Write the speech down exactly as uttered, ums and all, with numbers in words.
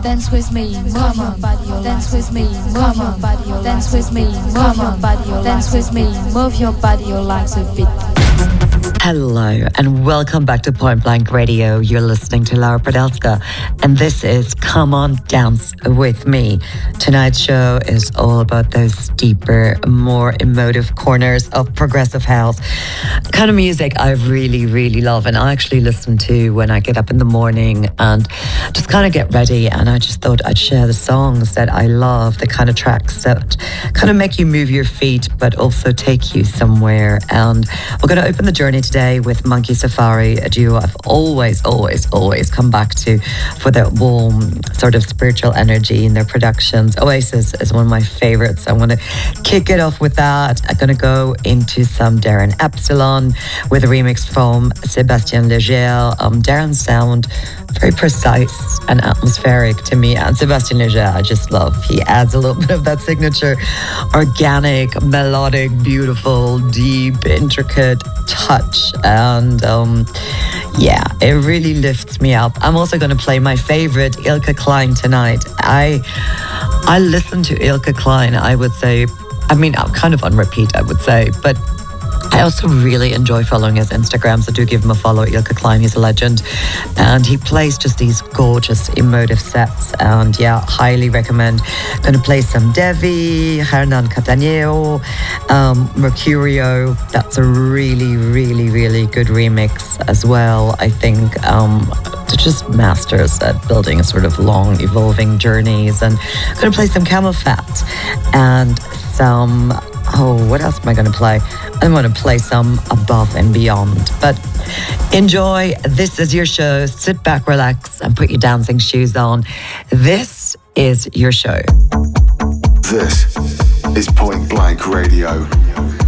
dance with me, move your body, dance with me, move your body, dance with me, move your body, dance with me, move your body, your legs a bit. Hello and welcome back to Point Blank Radio. You're listening to Laura Podelska and this is Come On Dance With Me. Tonight's show is all about those deeper, more emotive corners of progressive house. Kind of music I really, really love and I actually listen to when I get up in the morning and just kind of get ready, and I just thought I'd share the songs that I love, the kind of tracks that kind of make you move your feet but also take you somewhere. And we're going to open the journey today with Monkey Safari, a duo I've always, always, always come back to for their warm sort of spiritual energy in their productions. Oasis is one of my favorites. I want to kick it off with that. I'm going to go into some Darren Epsilon with a remix from Sébastien Léger. Um, Darren's sound, very precise and atmospheric to me, and Sébastien Léger I just love. He adds a little bit of that signature organic, melodic, beautiful, deep, intricate touch, and um, yeah, it really lifts me up. I'm also going to play my favorite Ilka Klein tonight. I I listen to Ilka Klein, I would say, I mean, I'm kind of on repeat, I would say, but I also really enjoy following his Instagram, so do give him a follow. Ilka Klein, he's a legend. And he plays just these gorgeous, emotive sets. And yeah, highly recommend. Going to play some Devi, Hernan Cattaneo, um, Mercurio. That's a really, really, really good remix as well. I think um, they're just masters at building a sort of long, evolving journeys. And going to play some Camel Fat and some... Oh, what else am I going to play? I'm going to play some Above and Beyond. But enjoy. This is your show. Sit back, relax, and put your dancing shoes on. This is your show. This is Point Blank Radio.